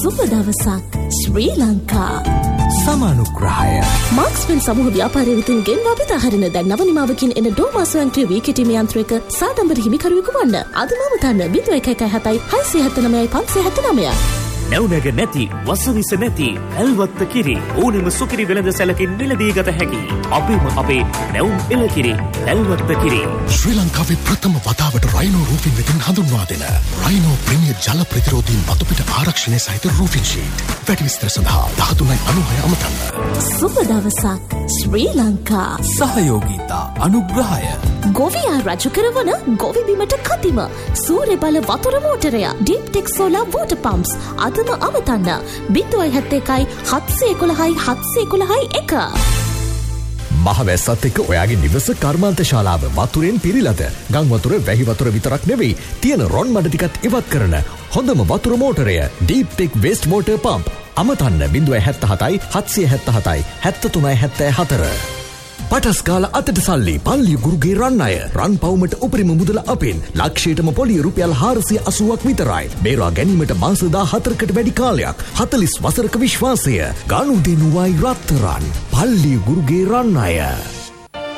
සුබ දවසක් ශ්‍රී ලංකා. සමානුග්‍රහය. මාක්ස්වෙල් සමූහ ව්‍යාපාරය වෙතින් ගෙන්වා පිට හරින දැන් නව නිමාවකින් එන ඩෝමා ස්වයංක්‍රීය වීකිටීම යන්ත්‍රයක සාදම්බර හිමිකරුවෙකු වන්න. අදම තන්න 0117 679 579. නැවුනග නැති වසවිස නැති ඇල්වත්ත කිරි ඕනෙම සුකිරි වෙළඳ සැලකින් මිලදී ගත හැකි අපේ නැවුම් එළකිරි ඇල්වත්ත කිරි. ශ්‍රී ලංකාවේ ප්‍රථම වතාවට රයිනෝ රූෆින් වෙතින් හඳුන්වා දෙන රයිනෝ ප්‍රීමියර් ජල ප්‍රතිරෝධී මතුපිට ආරක්ෂණය සහිත රූෆින් ෂීට්. වැඩි විස්තර සඳහා 1396 අමතන්න. සුබ දවසක් ශ්‍රී ලංකා. සහයෝගීතා අනුග්‍රහය. ගොවියා රජු කරවන ගොවි බිමට කතිම සූර්ය බල වතුර මෝටරය ඩීප්ටෙක් සෝලාර් වෝටර් පම්ප්ස් අදම අමතන්න 071 711 711 1. මහවැස්සත් එක්ක ඔයාගේ නිවස කර්මාන්ත ශාලාව වතුරෙන් පිරීලාද? ගම් වතුර වැහි වතුර විතරක් නෙවෙයි තියෙන රොන් මඩ ටිකත් ඉවත් කරන හොඳම වතුර මෝටරය ඩීප්ටෙක් වේස්ට් වෝටර් පම්ප්. අමතන්න 077 777 7374. පටස්කාල අතට සල්ලි පල්ලිය ගුරුගේ රන් අය රන් පවුමට උපරිම මුදල අපෙන් ලක්ෂයටම පොලිය රුපියල් 480ක් විතරයි. බේරා ගැනීමට මාස 14කට වැඩි කාලයක් 40 වසරක විශ්වාසය ගනුදෙනුවයි රත්තරන් පල්ලිය ගුරුගේ රන් අය.